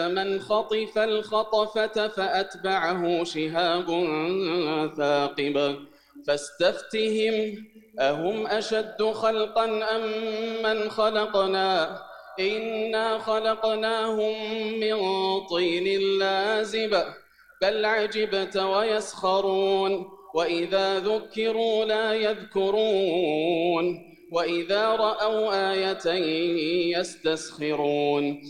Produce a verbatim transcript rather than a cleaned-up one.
من خطف الخطفة فأتبعه شهاب ثاقب فاستفتهم أهم أشد خلقا أم من خلقنا إنا خلقناهم من طين لازب بل عجبت ويسخرون وإذا ذكروا لا يذكرون وإذا رأوا آية يستسخرون